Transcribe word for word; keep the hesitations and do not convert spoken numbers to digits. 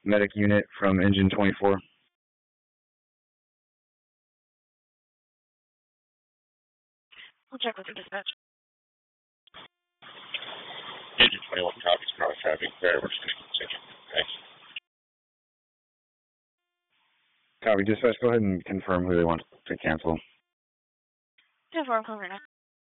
medic unit from engine twenty-four. We'll check with the dispatch. Engine twenty-one copies, cross traffic, clear, we're just going to continue. Thanks. Copy, dispatch, go ahead and confirm who they want to cancel. ten four, I'm calling right now.